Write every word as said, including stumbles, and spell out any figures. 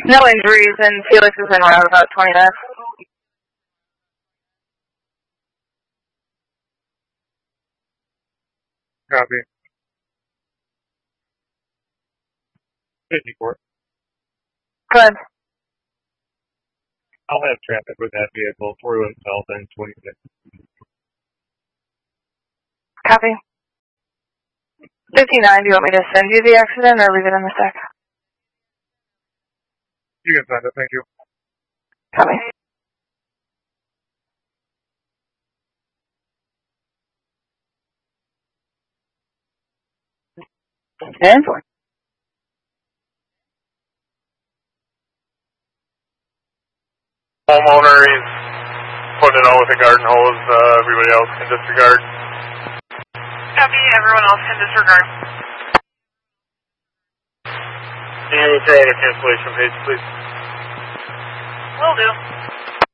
No injuries, and Felix is in route about twenty minutes. Copy. fifty-four. Go ahead. I'll have traffic with that vehicle, forty-one south and twenty-six. Copy. fifty-nine, do you want me to send you the accident or leave it in the stack? You can send it, thank you. Copy. And? Homeowner is putting it out with a garden hose, uh, everybody else can disregard. Copy, everyone else can disregard. Can you throw out a cancellation page, please? Will do.